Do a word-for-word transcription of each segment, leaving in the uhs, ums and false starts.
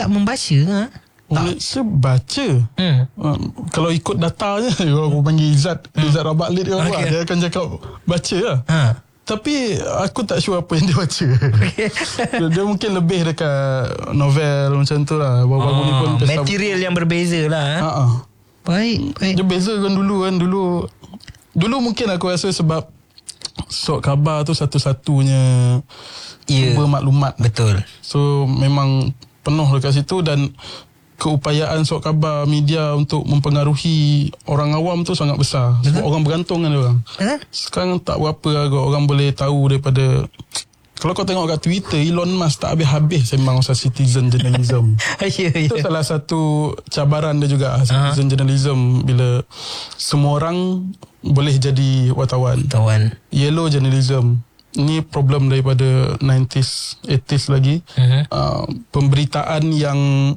tak membaca ha? Malaysia baca. Hmm. Um, kalau ikut datanya, aku panggil Izzat, hmm. Izzat Rabak Lid ke apa, Okay. dia akan cakap baca lah. Ha. Tapi aku tak sure apa yang dia baca. Okay. dia, dia mungkin lebih dekat novel macam tu lah. Baru-baru oh, ni pun material yang berbeza lah. Ha? Ha-ha. Baik, baik. Dia beza kan dulu kan. Dulu Dulu mungkin aku rasa sebab Surat Khabar tu satu-satunya Ya. sumber maklumat. Betul. So memang penuh dekat situ, dan keupayaan Surat Khabar media untuk mempengaruhi orang awam tu sangat besar. Sebab orang bergantung kan dia orang. Ha? Sekarang tak berapa agak orang boleh tahu daripada. Kalau kau tengok kat Twitter, Elon Musk tak habis-habis sembang pasal citizen journalism. Ya, ya. Itu salah satu cabaran dia juga, citizen uh-huh. journalism, bila semua orang boleh jadi wartawan. Tawan. Yellow journalism. Ini problem daripada nineties, eighties lagi. Uh-huh. Uh, pemberitaan yang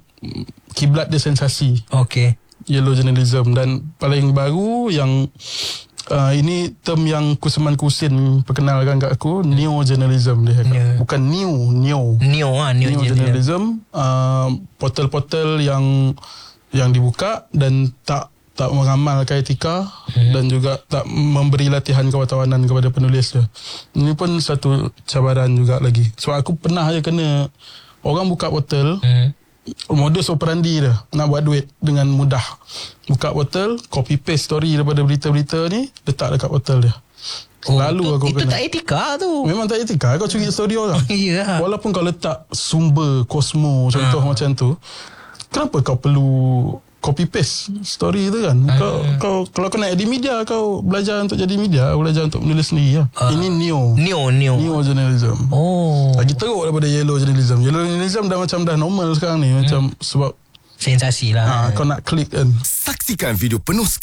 kiblat dia sensasi. Okey. Yellow journalism. Dan paling baru yang uh, ini term yang Kusman Kusin perkenalkan kat aku, neo journalism dia. Yeah. Bukan new, neo. Neo ah, neo, neo journalism. Uh, portal-portal yang yang dibuka dan tak tak mengamalkan etika hmm. dan juga tak memberi latihan kewartawanan kepada penulis dia. Ini pun satu cabaran juga lagi. Sebab aku pernah je kena orang buka portal, hmm. modus operandi dia nak buat duit dengan mudah. Buka portal, copy paste story daripada berita-berita ni, letak dekat portal dia. Oh, Lalu itu, aku itu kena. tak etika tu. Memang tak etika. Kau curi story orang. Ya. Walaupun kau letak sumber Cosmo contoh ha. macam tu, kenapa kau perlu copy paste story tu kan? Ha. Kau, kau kalau kau nak edit media, kau belajar untuk jadi media, belajar untuk menulis sendiri lah. Ha. Ini neo. Neo, neo. Neo journalism. Oh. Lagi teruk daripada yellow journalism. Yellow journalism dah macam dah normal sekarang ni, hmm. macam sebab sensasi lah. Ha, kau nak klik kan. Saksikan video penuh